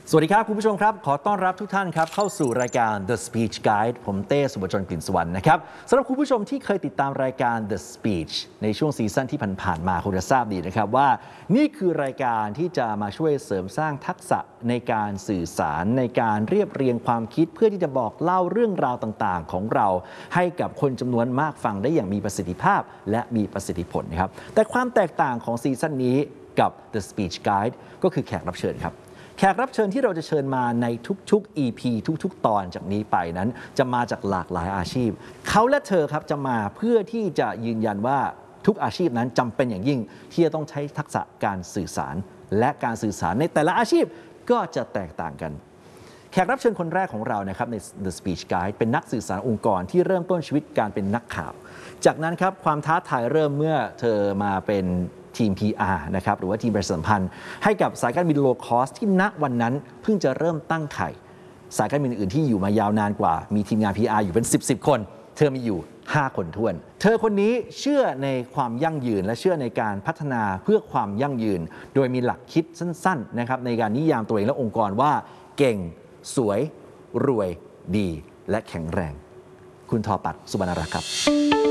สวัสดีครับคุณผู้ชมครับขอต้อนรับทุกท่านครับเข้าสู่รายการ The Speech Guide ผมเต้สุบจนกลิ่นสุวรรณนะครับสำหรับคุณผู้ชมที่เคยติดตามรายการ The Speech ในช่วงซีซั่นที่ผ่านๆมาคงจะทราบดีนะครับว่านี่คือรายการที่จะมาช่วยเสริมสร้างทักษะในการสื่อสารในการเรียบเรียงความคิดเพื่อที่จะบอกเล่าเรื่องราวต่างๆของเราให้กับคนจำนวนมากฟังได้อย่างมีประสิทธิภาพและมีประสิทธิผลนะครับแต่ความแตกต่างของซีซั่นนี้กับ The Speech Guide ก็คือแขกรับเชิญครับแขกรับเชิญที่เราจะเชิญมาในทุกๆ EP ทุกๆ ตอนจากนี้ไปนั้นจะมาจากหลากหลายอาชีพเขาและเธอครับจะมาเพื่อที่จะยืนยันว่าทุกอาชีพนั้นจำเป็นอย่างยิ่งที่จะต้องใช้ทักษะการสื่อสารและการสื่อสารในแต่ละอาชีพก็จะแตกต่างกันแขกรับเชิญคนแรกของเรานะครับใน The Speech Guide เป็นนักสื่อสารองค์กรที่เริ่มต้นชีวิตการเป็นนักข่าวจากนั้นครับความท้าทายเริ่มเมื่อเธอมาเป็นทีม PR นะครับหรือว่าทีมประชาสัมพันธ์ให้กับสายการบินโลคอสที่ณวันนั้นเพิ่งจะเริ่มตั้งไข่สายการบินอื่นที่อยู่มายาวนานกว่ามีทีมงาน PR อยู่เป็น10 คนเธอมีอยู่5 คนท้วนเธอคนนี้เชื่อในความยั่งยืนและเชื่อในการพัฒนาเพื่อความยั่งยืนโดยมีหลักคิดสั้นๆนะครับในการนิยามตัวเองและองค์กรว่าเก่งสวยรวยดีและแข็งแรงคุณทอปัดสุวรรณรักษ์ครับ